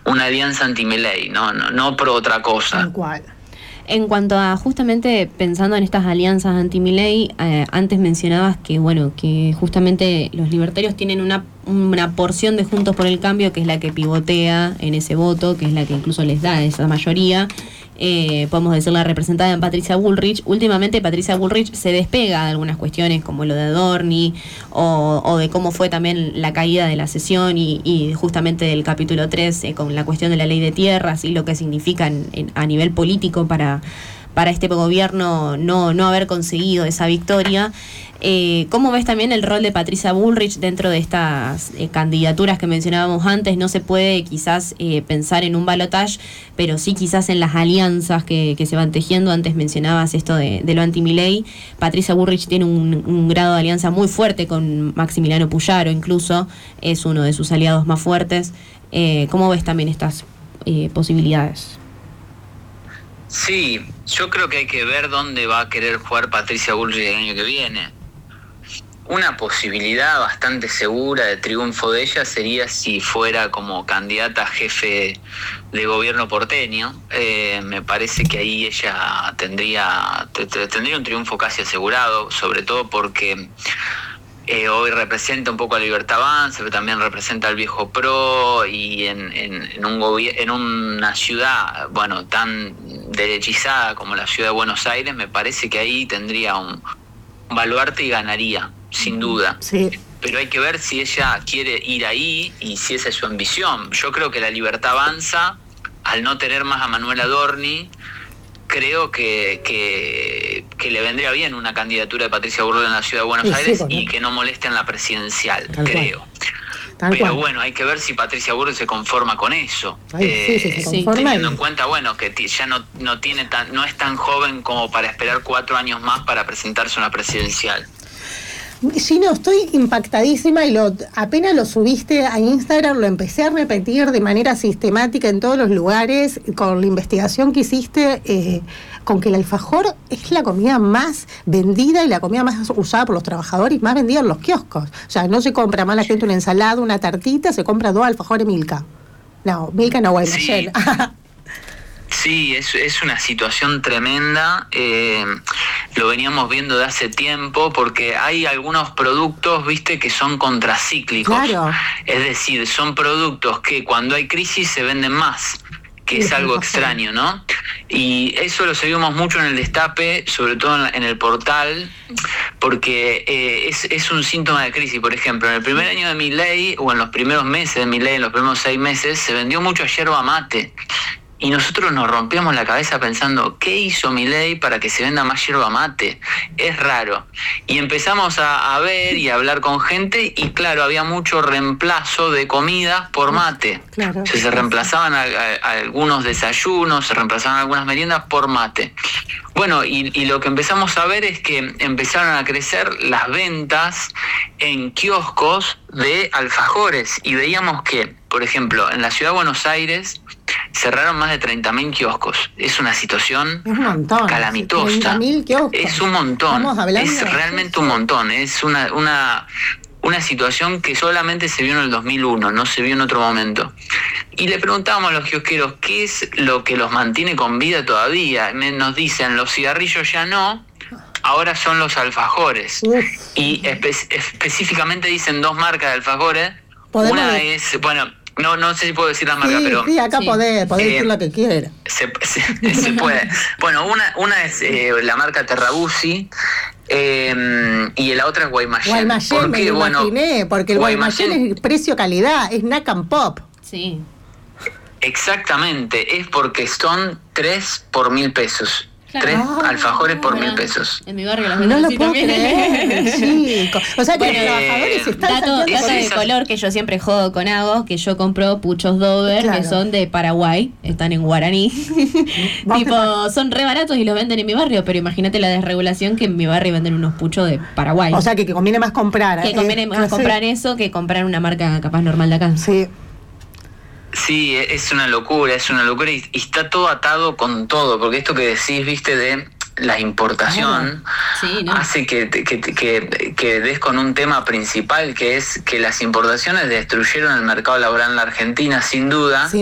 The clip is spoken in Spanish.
una alianza anti-Milei, no por otra cosa. Tal cual. En cuanto a justamente pensando en estas alianzas anti-Milei, antes mencionabas que que justamente los libertarios tienen una porción de Juntos por el Cambio que es la que pivotea en ese voto, que es la que incluso les da esa mayoría. Podemos decirla representada en Patricia Bullrich. Últimamente Patricia Bullrich se despega de algunas cuestiones como lo de Adorni o de cómo fue también la caída de la sesión y justamente del capítulo 3 con la cuestión de la ley de tierras y lo que significa a nivel político para este gobierno no haber conseguido esa victoria. ¿Cómo ves también el rol de Patricia Bullrich dentro de estas candidaturas que mencionábamos antes? No se puede quizás pensar en un balotaje, pero sí quizás en las alianzas que se van tejiendo. Antes mencionabas esto de lo anti-Milei. Patricia Bullrich tiene un grado de alianza muy fuerte con Maximiliano Puyaro, incluso es uno de sus aliados más fuertes. ¿Cómo ves también estas posibilidades? Sí, yo creo que hay que ver dónde va a querer jugar Patricia Bullrich el año que viene. Una posibilidad bastante segura de triunfo de ella sería si fuera como candidata a jefe de gobierno porteño. Me parece que ahí ella tendría un triunfo casi asegurado, sobre todo porque hoy representa un poco a Libertad Avanza, pero también representa al viejo PRO, y en una ciudad tan derechizada como la ciudad de Buenos Aires, me parece que ahí tendría un baluarte y ganaría, sin duda. Sí. Pero hay que ver si ella quiere ir ahí y si esa es su ambición. Yo creo que la Libertad Avanza, al no tener más a Manuel Adorni, creo que le vendría bien una candidatura de Patricia Bullrich en la ciudad de Buenos Aires y que no moleste en la presidencial, creo. Pero bueno, hay que ver si Patricia Bullrich se conforma con eso. Se conforma teniendo en cuenta que ya no es tan joven como para esperar 4 años más para presentarse a una presidencial. Sí, no, estoy impactadísima y apenas lo subiste a Instagram, lo empecé a repetir de manera sistemática en todos los lugares, con la investigación que hiciste, con que el alfajor es la comida más vendida y la comida más usada por los trabajadores y más vendida en los kioscos. O sea, no se compra más la gente una ensalada, una tartita, se compra 2 alfajores Milka. No, Milka no, Guaymallén. Sí, es una situación tremenda. Lo veníamos viendo de hace tiempo, porque hay algunos productos, que son contracíclicos. Claro. Es decir, son productos que cuando hay crisis se venden más, que es algo extraño, ¿no? Y eso lo seguimos mucho en el Destape, sobre todo en el portal, porque es un síntoma de crisis. Por ejemplo, en el primer año de Milei, o en los primeros meses de Milei, en los primeros 6 meses, se vendió mucho yerba mate. Y nosotros nos rompíamos la cabeza pensando, ¿qué hizo Milei para que se venda más yerba mate? Es raro. Y empezamos a ver y a hablar con gente, y claro, había mucho reemplazo de comidas por mate. Claro. Se reemplazaban algunos desayunos, se reemplazaban algunas meriendas por mate. Bueno, y lo que empezamos a ver es que empezaron a crecer las ventas en kioscos de alfajores, y veíamos que, por ejemplo, en la ciudad de Buenos Aires cerraron más de 30.000 kioscos. Es una situación calamitosa. 30.000 kioscos. Es un montón. Es realmente un montón. Es una situación que solamente se vio en el 2001, no se vio en otro momento. Y le preguntábamos a los kiosqueros qué es lo que los mantiene con vida todavía. Nos dicen, los cigarrillos ya no, ahora son los alfajores. Y específicamente dicen 2 marcas de alfajores. Una es, no sé si puedo decir las marcas, pero... Sí, acá podés decir lo que quieras. Se puede. Bueno, una es la marca Terrabuzzi, y la otra es Guaymallén. Guaymallén, me lo imaginé, porque el Guaymallén es precio-calidad, es Snack and Pop. Sí. Exactamente, es porque son 3 por 1.000 pesos. Claro. 3 alfajores por 1.000 pesos. En mi barrio los no lo puedo también. creer, chicos. O sea que los trabajadores están... Dato de color que yo siempre jodo con Agos, que yo compro puchos Dover, que son de Paraguay, están en guaraní. Son re baratos y los venden en mi barrio, pero imagínate la desregulación que en mi barrio venden unos puchos de Paraguay. O sea que conviene más comprar. Que conviene más comprar eso que comprar una marca capaz normal de acá. Sí. Sí, es una locura y está todo atado con todo, porque esto que decís, de la importación, hace que des con un tema principal, que es que las importaciones destruyeron el mercado laboral en la Argentina, sin duda. Sí.